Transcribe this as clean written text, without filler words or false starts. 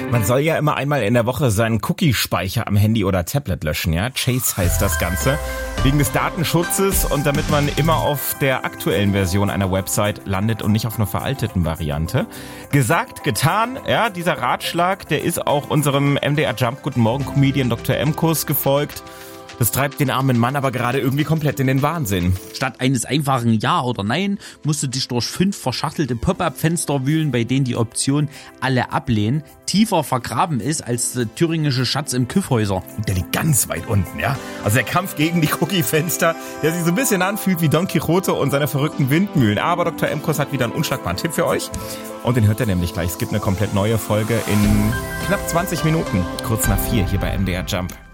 Man soll ja immer einmal in der Woche seinen Cookie-Speicher am Handy oder Tablet löschen, ja? Chase heißt das Ganze. Wegen des Datenschutzes und damit man immer auf der aktuellen Version einer Website landet und nicht auf einer veralteten Variante. Gesagt, getan, ja, dieser Ratschlag, der ist auch unserem MDR Jump Guten Morgen Comedian Dr. Emkus gefolgt. Das treibt den armen Mann aber gerade irgendwie komplett in den Wahnsinn. Statt eines einfachen Ja oder Nein musst du dich durch 5 verschachtelte Pop-up-Fenster wühlen, bei denen die Option alle ablehnen tiefer vergraben ist als der thüringische Schatz im Kyffhäuser. Der liegt ganz weit unten, ja. Also der Kampf gegen die Cookie-Fenster, der sich so ein bisschen anfühlt wie Don Quixote und seine verrückten Windmühlen. Aber Dr. Emkus hat wieder einen unschlagbaren Tipp für euch. Und den hört ihr nämlich gleich. Es gibt eine komplett neue Folge in knapp 20 Minuten, kurz nach 4 hier bei MDR Jump.